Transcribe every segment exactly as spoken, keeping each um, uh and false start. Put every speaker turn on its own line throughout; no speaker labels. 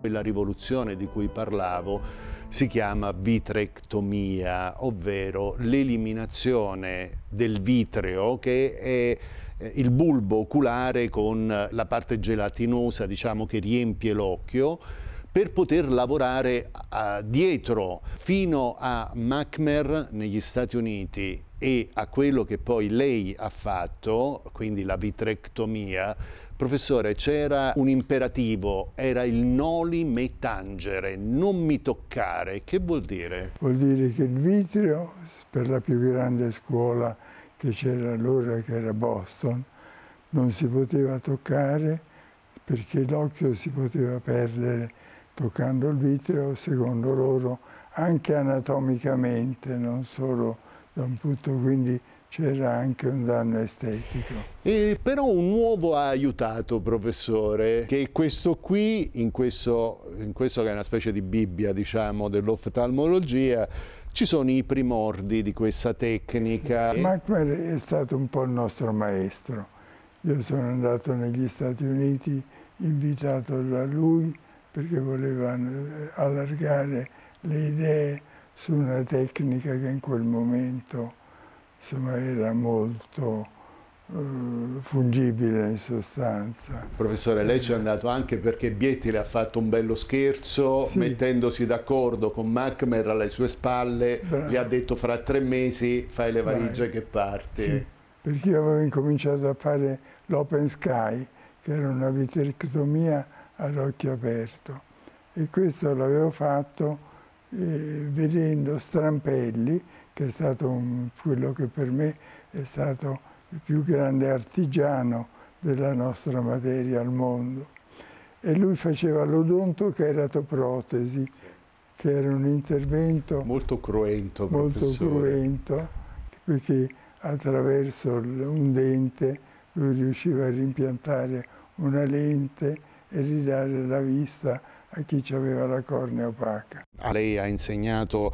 La rivoluzione di cui parlavo si chiama vitrectomia, ovvero l'eliminazione del vitreo, che è il bulbo oculare con la parte gelatinosa, diciamo, che riempie l'occhio, per poter lavorare uh, dietro fino a McMurray negli Stati Uniti e a quello che poi lei ha fatto, quindi la vitrectomia. Professore, c'era un imperativo, era il noli me tangere, non mi toccare. Che vuol dire?
Vuol dire che il vitreo, per la più grande scuola che c'era allora, che era Boston, non si poteva toccare perché l'occhio si poteva perdere toccando il vitreo, secondo loro, anche anatomicamente, non solo da un punto, quindi c'era anche un danno estetico.
E però un uovo ha aiutato, professore, che questo qui, in questo, in questo che è una specie di Bibbia, diciamo, dell'oftalmologia, ci sono i primordi di questa tecnica.
McMurray è stato un po' il nostro maestro. Io sono andato negli Stati Uniti invitato da lui perché voleva allargare le idee su una tecnica che in quel momento, insomma, era molto uh, fungibile in sostanza.
Professore, lei ci è andato anche perché Bietti le ha fatto un bello scherzo, sì, mettendosi d'accordo con McMurray alle sue spalle. Bravo. Le ha detto: fra tre mesi fai le valigie Vai. Che parti.
Sì, perché io avevo incominciato a fare l'open sky, che era una vitrectomia all'occhio aperto, e questo l'avevo fatto eh, vedendo Strampelli, che è stato un, quello che per me è stato il più grande artigiano della nostra materia al mondo. E lui faceva l'odontocheratoprotesi, che era un intervento
molto cruento,
molto
professore.
cruento, perché attraverso un dente lui riusciva a rimpiantare una lente e ridare la vista a chi aveva la cornea opaca.
Lei ha insegnato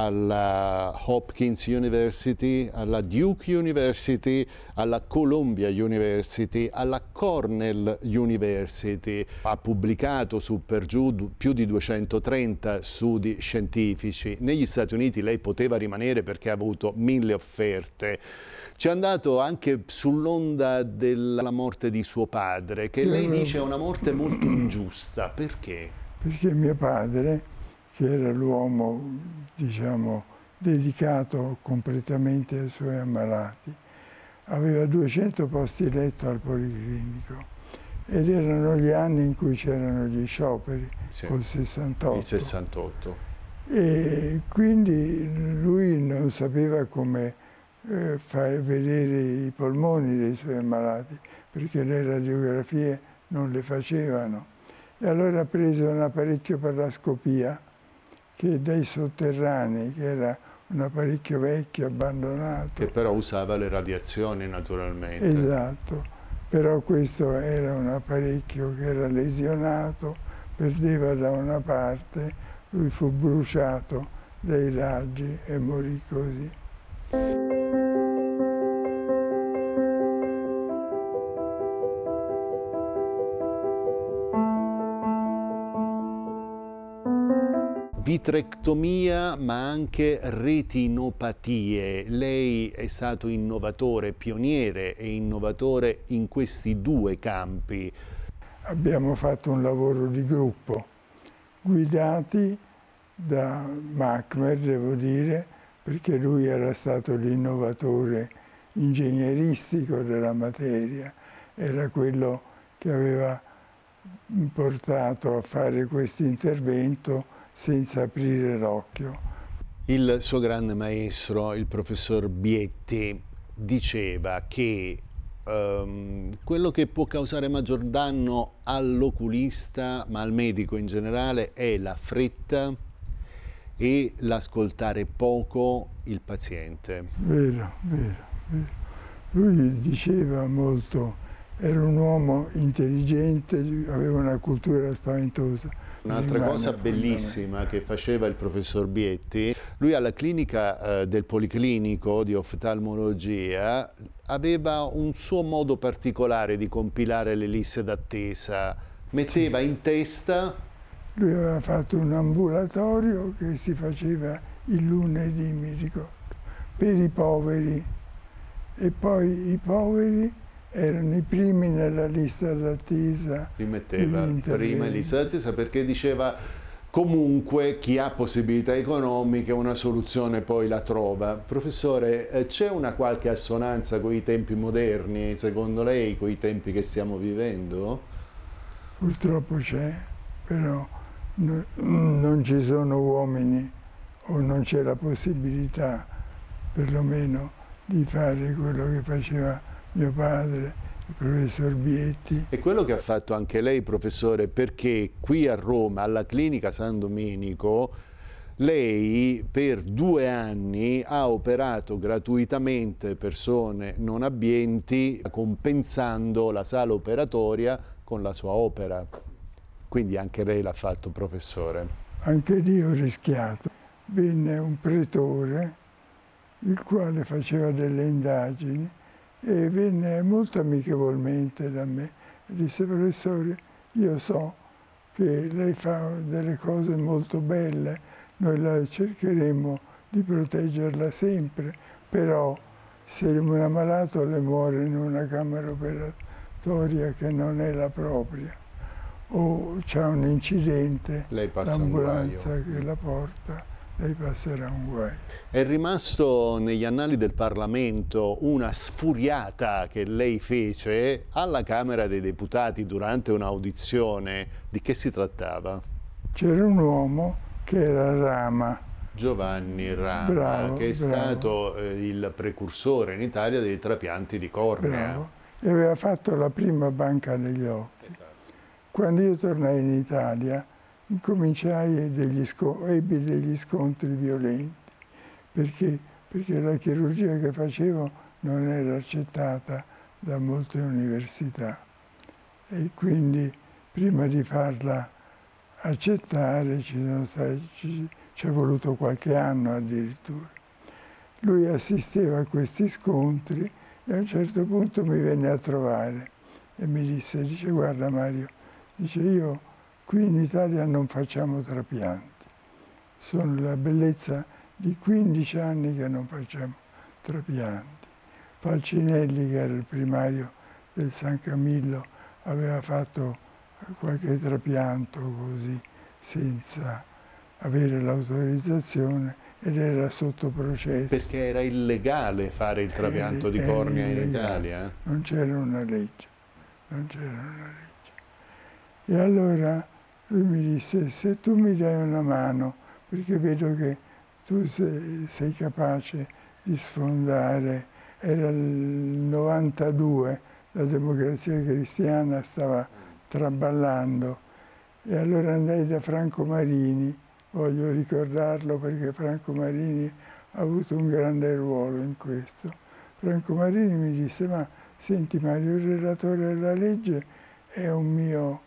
alla Hopkins University, alla Duke University, alla Columbia University, alla Cornell University. Ha pubblicato su per giù più di duecentotrenta studi scientifici. Negli Stati Uniti lei poteva rimanere perché ha avuto mille offerte. Ci è andato anche sull'onda della morte di suo padre, che lei dice è una morte molto ingiusta. Perché?
Perché mio padre, che era l'uomo, diciamo, dedicato completamente ai suoi ammalati, aveva duecento posti letto al Policlinico ed erano gli anni in cui c'erano gli scioperi, sì, col sessantotto.
Il sessantotto.
E quindi lui non sapeva come eh, far vedere i polmoni dei suoi ammalati, perché le radiografie non le facevano. E allora ha preso un apparecchio per la scopia, che dai sotterranei, che era un apparecchio vecchio, abbandonato.
Che però usava le radiazioni, naturalmente.
Esatto, però questo era un apparecchio che era lesionato, perdeva da una parte, lui fu bruciato dai raggi e morì così.
Vitrectomia, ma anche retinopatie. Lei è stato innovatore, pioniere e innovatore in questi due campi.
Abbiamo fatto un lavoro di gruppo, guidati da McMurray, devo dire, perché lui era stato l'innovatore ingegneristico della materia, era quello che aveva portato a fare questo intervento senza aprire l'occhio.
Il suo grande maestro, il professor Bietti, diceva che um, quello che può causare maggior danno all'oculista, ma al medico in generale, è la fretta e l'ascoltare poco il paziente.
Vero, vero, vero. Lui diceva molto, era un uomo intelligente, aveva una cultura spaventosa.
Un'altra cosa bellissima che faceva il professor Bietti, lui alla clinica eh, del Policlinico di oftalmologia aveva un suo modo particolare di compilare le liste d'attesa. Metteva sì. in testa
lui aveva fatto un ambulatorio che si faceva il lunedì, mi ricordo, per i poveri, e poi i poveri erano i primi nella lista d'attesa.
Li metteva prima in lista d'attesa perché diceva comunque chi ha possibilità economiche una soluzione poi la trova. Professore, c'è una qualche assonanza con i tempi moderni, secondo lei, con i tempi che stiamo vivendo?
Purtroppo c'è, però no, non ci sono uomini o non c'è la possibilità, perlomeno, di fare quello che faceva mio padre, il professor Bietti.
E quello che ha fatto anche lei, professore, perché qui a Roma, alla Clinica San Domenico, lei per due anni ha operato gratuitamente persone non abbienti, compensando la sala operatoria con la sua opera. Quindi anche lei l'ha fatto, professore.
Anche lì ho rischiato. Venne un pretore, il quale faceva delle indagini, e venne molto amichevolmente da me e disse: professore, io so che lei fa delle cose molto belle, noi la cercheremo di proteggerla sempre, però se un ammalato le muore in una camera operatoria che non è la propria, o c'è un incidente, l'ambulanza che la porta, lei passerà un guaio.
È rimasto negli annali del Parlamento una sfuriata che lei fece alla Camera dei Deputati durante un'audizione. Di che si trattava?
C'era un uomo che era Rama.
Giovanni Rama,
bravo,
che è
bravo.
stato eh, il precursore in Italia dei trapianti di cornea.
Bravo. E aveva fatto la prima banca degli occhi. Esatto. Quando io tornai in Italia, incominciai degli ebbi degli scontri violenti, perché, perché la chirurgia che facevo non era accettata da molte università, e quindi prima di farla accettare ci sono stati, ci, ci è voluto qualche anno addirittura. Lui assisteva a questi scontri e a un certo punto mi venne a trovare e mi disse, dice: guarda Mario, dice, io qui in Italia non facciamo trapianti. Sono la bellezza di quindici anni che non facciamo trapianti. Falcinelli, che era il primario del San Camillo, aveva fatto qualche trapianto così, senza avere l'autorizzazione, ed era sotto processo.
Perché era illegale fare il trapianto era, di cornea in Italia?
Non c'era una legge, non c'era una legge. E allora lui mi disse: se tu mi dai una mano, perché vedo che tu sei, sei capace di sfondare, era il novantadue, la Democrazia Cristiana stava traballando, e allora andai da Franco Marini, voglio ricordarlo perché Franco Marini ha avuto un grande ruolo in questo. Franco Marini mi disse: ma senti Mario, il relatore della legge è un mio...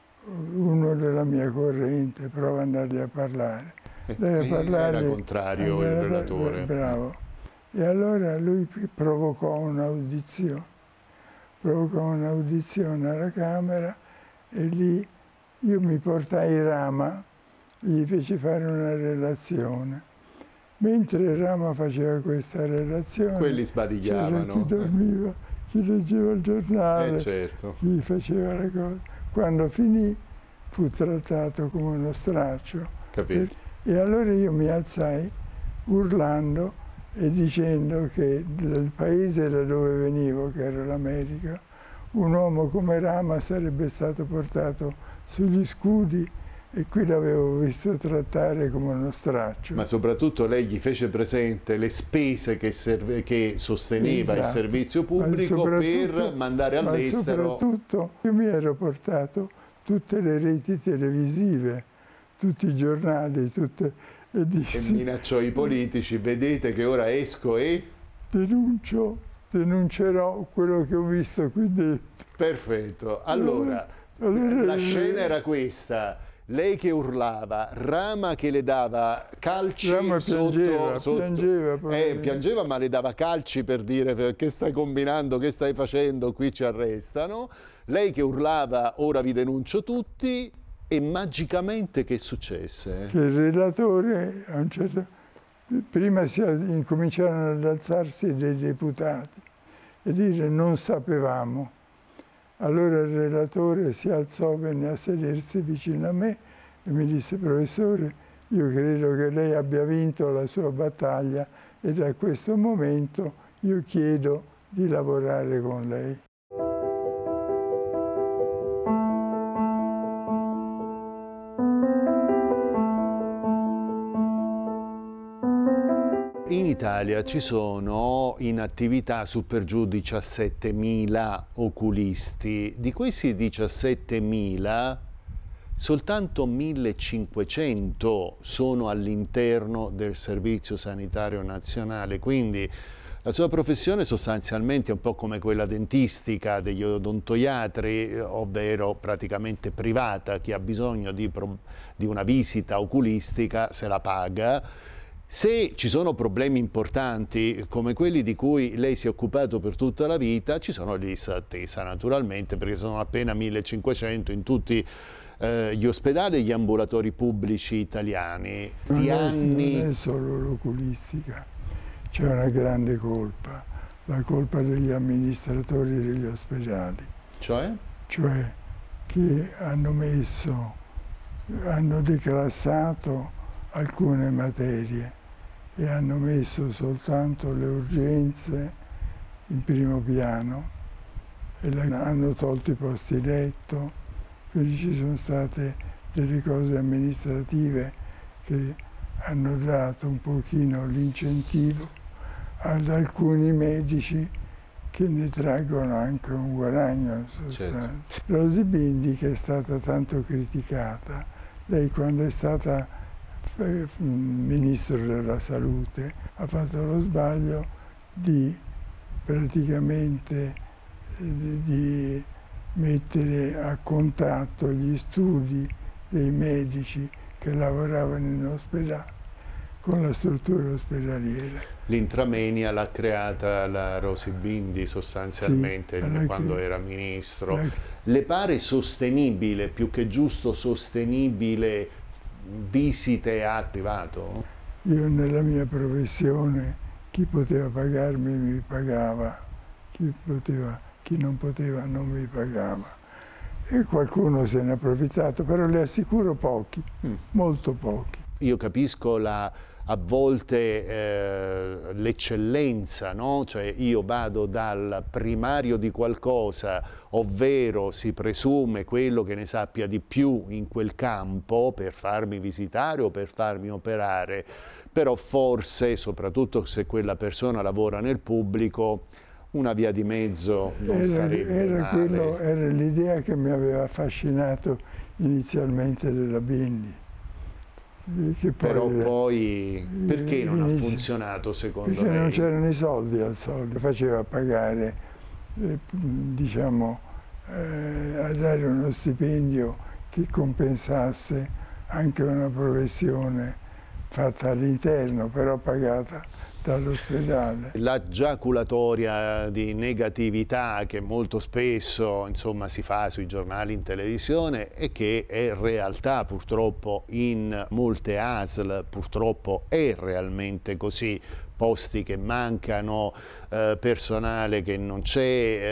uno della mia corrente, prova ad andargli a parlare.
Deve parlare era contrario il relatore.
Bravo. E allora lui provocò un'audizione, provocò un'audizione alla Camera, e lì io mi portai Rama, gli feci fare una relazione. Mentre Rama faceva questa relazione,
quelli sbadigliavano.
Chi dormiva, chi leggeva il giornale,
eh certo.
chi faceva le cose. Quando finì fu trattato come uno straccio.
Capito.
E allora io mi alzai urlando e dicendo che dal paese da dove venivo, che era l'America, un uomo come Rama sarebbe stato portato sugli scudi, e qui l'avevo visto trattare come uno straccio.
Ma soprattutto lei gli fece presente le spese che, serve, che sosteneva esatto. il servizio pubblico per mandare all'estero.
Ma soprattutto io mi ero portato tutte le reti televisive, tutti i giornali, tutte, e dissi,
e minacciò i politici: vedete che ora esco e
denuncio, denuncerò quello che ho visto qui dentro.
Perfetto. Allora, allora la scena era questa: lei che urlava, Rama che le dava calci.
Rama
sotto,
piangeva,
sotto,
piangeva,
eh, piangeva, ma le dava calci per dire: che stai combinando, che stai facendo, qui ci arrestano. Lei che urlava: ora vi denuncio tutti. E magicamente che successe?
Che il relatore, a un certo, prima si incominciarono ad alzarsi dei deputati e dire non sapevamo. Allora il relatore si alzò, venne a sedersi vicino a me e mi disse: professore, io credo che lei abbia vinto la sua battaglia e da questo momento io chiedo di lavorare con lei.
In Italia ci sono in attività su per giù diciassettemila oculisti. Di questi diciassettemila soltanto millecinquecento sono all'interno del Servizio Sanitario Nazionale, quindi la sua professione sostanzialmente è un po' come quella dentistica degli odontoiatri, ovvero praticamente privata. Chi ha bisogno di, di una visita oculistica se la paga. Se ci sono problemi importanti come quelli di cui lei si è occupato per tutta la vita, ci sono le liste d'attesa naturalmente, perché sono appena millecinquecento in tutti eh, gli ospedali e gli ambulatori pubblici italiani.
Non è,
anni...
non è solo l'oculistica, c'è una grande colpa, la colpa degli amministratori degli ospedali.
Cioè?
Cioè che hanno messo, hanno declassato alcune materie e hanno messo soltanto le urgenze in primo piano e hanno tolto i posti letto, quindi ci sono state delle cose amministrative che hanno dato un pochino l'incentivo ad alcuni medici che ne traggono anche un guadagno in sostanza. Certo. Rosy Bindi, che è stata tanto criticata, lei quando è stata Ministro della Salute ha fatto lo sbaglio di praticamente di mettere a contatto gli studi dei medici che lavoravano in ospedale con la struttura ospedaliera.
L'intramenia l'ha creata la Rosy Bindi sostanzialmente, sì, quando era ministro. La... Le pare sostenibile, più che giusto sostenibile, visite a privato?
Io nella mia professione chi poteva pagarmi mi pagava, chi, poteva, chi non poteva non mi pagava. E qualcuno se ne è approfittato, però le assicuro pochi, mm. molto pochi.
Io capisco la, a volte eh, l'eccellenza, no? Cioè io vado dal primario di qualcosa, ovvero si presume quello che ne sappia di più in quel campo per farmi visitare o per farmi operare, però forse, soprattutto se quella persona lavora nel pubblico, una via di mezzo non
era,
sarebbe
era,
male.
Quello, era l'idea che mi aveva affascinato inizialmente della Bindi.
Che poi, però poi perché non ha funzionato secondo
perché
lei?
Perché non c'erano i soldi al solito, faceva pagare, eh, diciamo, eh, a dare uno stipendio che compensasse anche una professione fatta all'interno, però pagata dall'ospedale.
La giaculatoria di negatività che molto spesso insomma, si fa sui giornali in televisione e che è realtà purtroppo in molte A S L, purtroppo è realmente così, posti che mancano, eh, personale che non c'è.